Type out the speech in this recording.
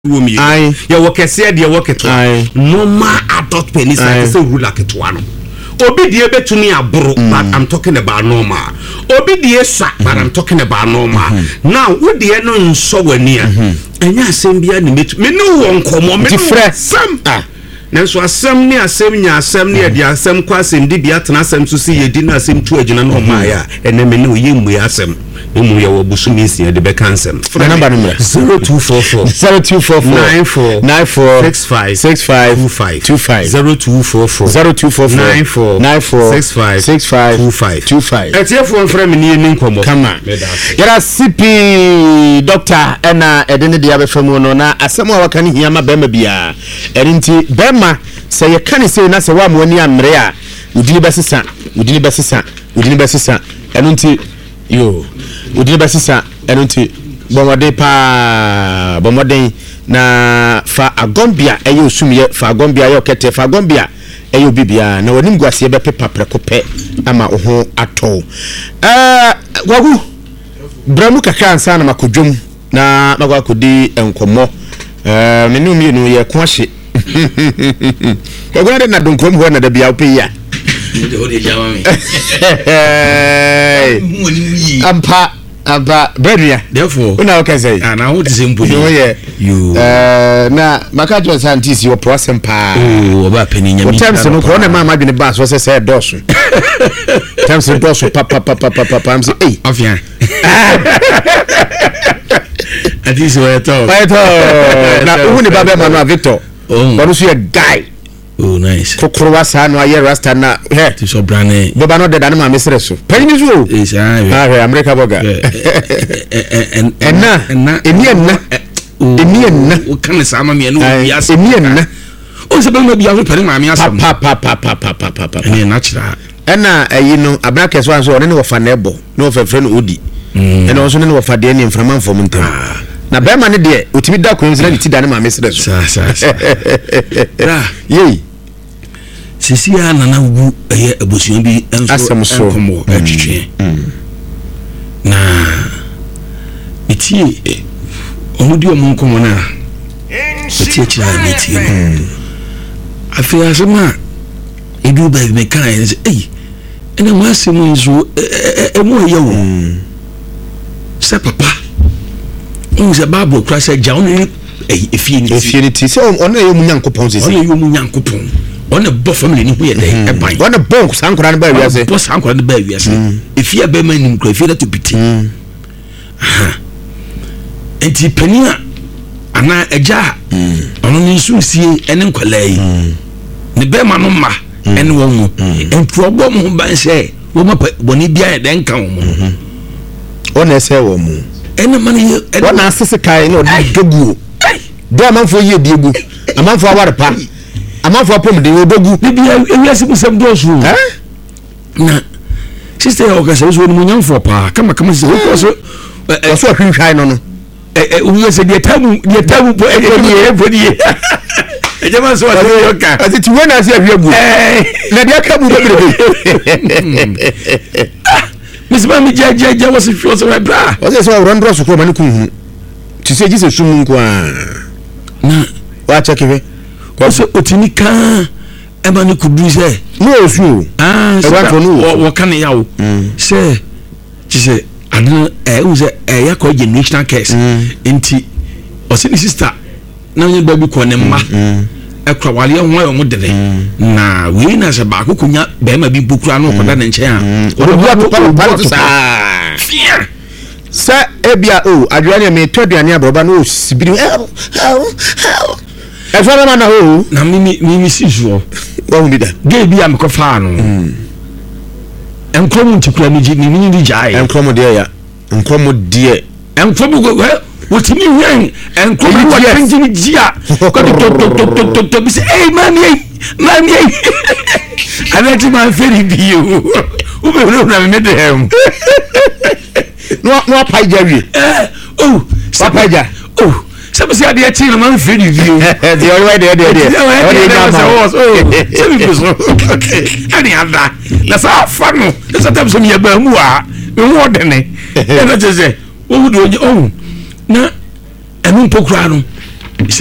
womi ya wokese de woketo normal adult penis like say rule keto no obi de betumi aboro but I'm talking about normal obi de sa but I'm talking about normal now wo de no nso wani a enya asem bia ni me no won komo me no sam nanso asem ni asem nya asem ni de asem kwa asem de bia tena asem so si yedi na asem tu agina no ma ya ene me no ye mu asem emu ya wo busumi sia de be cancel number 0244 94 65 0244 etiefo mfra me ni nkomo kama yara CP doctor ena edene dia be famu no na asem a waka ni hiama bema bia erinti bema se ye kan se na se wa mo ni amre a udini besesa enunti yo udini besisa enunti bomode na fa agombia eyo sumye fa agombia yo kete fa agombia eyo bibia na wonim guase be pepa prekope ama oho ato wagu bramu kakra ansa na makodwom na magwa kodi enkomo menu mi no ye ko ahye ogona na donkom ho na da bia opeya Ampa Bedria therefore una okay na wo tise mpo you na makajo scientist your process pa oba pani nyami times no ko na mama dwene ba so say doso times doso papa am say eh afia adisi wa to na hu ni baba Emmanuel Victor bonu so ye guy oh nice kokrowa sa no aye rasta na he ti so brane baba no de da na ma mesere so pani so is ah America boga enna o kan sa ma me no bias enna o se be no bias pani ma me asam pa ene natural enna ayi no America so anso ne wo fa na ebo no fa frɛ no odi ene so ne wo fa de ne mframa mfom ntam na be ma ne de otimi da ko nzira ti da ne ma mesere so sa ra yei sisi ya nana wu eye abosuan bi enso komo atwetwe na eti omudi omo komo na eti chira eti afi asema edu ba me kan eh ene mo asemu nso emo yewo se papa unze babo kra se ja oni efie ni ti se ona ye mu nyankopon se ona ye mu nyankopon on a bo family ni hu ye dey e ban on a bonk sankora na ba wiase bo sankora na ba wiase efia be man nim kra efia da to piti enti pania ana eja ono ni susie ene nkwala yi ne be ma no ma ene wo mu enti obo mu ban se wo ma boni bia e den kan wo ona ese wo mu ene man ye ona asese kai no dogu do amanfo ye diegu amanfo awarepa amanfo apom de odogu bibia ewiase musem dosu na sister ya okase so mu nyamfo pa kama se ko so ahwehwai no uwiase de tamu po e ejama so wa yoka ati wona ase ahwegu na de aka bu bebrebe misba mi jaja wasi fio so bra wasi so rondro so ko mani kunhu ti se jise sumu nko a na wa chekewe so otini kan e ma ni kudu se no osu wo kan yawo se ti se adana unze ya ko generational case enti o se ni sister na nyi baby ko ne ma e kwa wale ho ayo mo dede na we na se ba ko kunya be ma bi bokura no ko da ne nche a o bu pa fear sa ebia o adwane me toduane abroba no sibiri e fara ma na ho na mimi sijuo wo mi da ge bia me ko fa no enkromu ntikura mi ji ni ni jai enkromu de ya enkromu de enkromu go wotimi wen enkromu wa kanjini jia ko to bi se eh mami anati man feri biu u be no na me de hem no pajawi papaja sabe se ade ati na man feri biu the only way there okay ani anda na sa fa no sa tam so mi ba mu a me wo de ne na je se wo do na enu mpokura no